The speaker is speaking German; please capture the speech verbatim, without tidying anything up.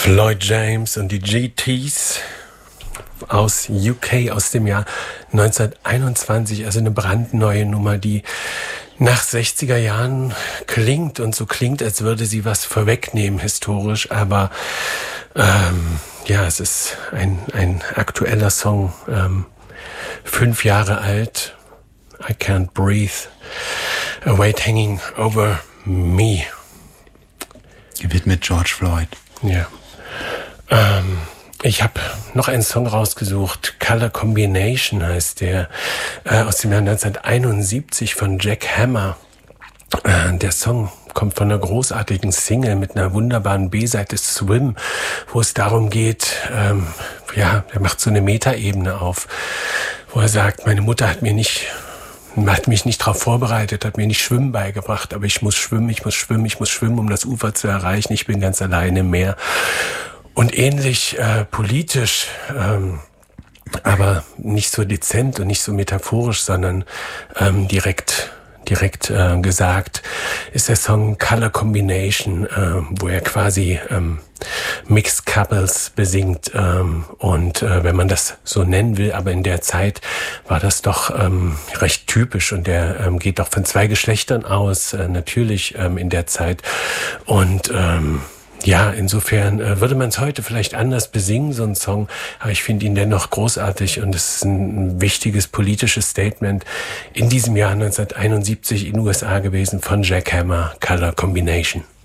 Floyd James und die G Ts aus U K aus dem Jahr neunzehnhunderteinundzwanzig, also eine brandneue Nummer, die nach sechziger Jahren klingt und so klingt, als würde sie was vorwegnehmen historisch, aber ähm, ja, es ist ein, ein aktueller Song, ähm, fünf Jahre alt, I Can't Breathe, A Weight Hanging Over Me. Gewidmet George Floyd. Ja. Ähm, ich habe noch einen Song rausgesucht, Color Combination heißt der, äh, aus dem Jahr neunzehnhunderteinundsiebzig von Jack Hammer. Äh, der Song kommt von einer großartigen Single mit einer wunderbaren B-Seite Swim, wo es darum geht, ähm, ja, er macht so eine Metaebene auf, wo er sagt, meine Mutter hat mir nicht hat mich nicht darauf vorbereitet, hat mir nicht Schwimmen beigebracht, aber ich muss schwimmen, ich muss schwimmen, ich muss schwimmen, um das Ufer zu erreichen. Ich bin ganz alleine im Meer. Und ähnlich äh, politisch, ähm, aber nicht so dezent und nicht so metaphorisch, sondern ähm, direkt direkt äh, gesagt, ist der Song Color Combination, äh, wo er quasi ähm, Mixed Couples besingt ähm, und äh, wenn man das so nennen will, aber in der Zeit war das doch ähm, recht typisch und der ähm, geht doch von zwei Geschlechtern aus, äh, natürlich ähm, in der Zeit und ähm, ja, insofern äh, würde man es heute vielleicht anders besingen, so ein Song, aber ich finde ihn dennoch großartig und es ist ein wichtiges politisches Statement in diesem Jahr neunzehnhunderteinundsiebzig in den U S A gewesen von Jack Hammer, Color Combination.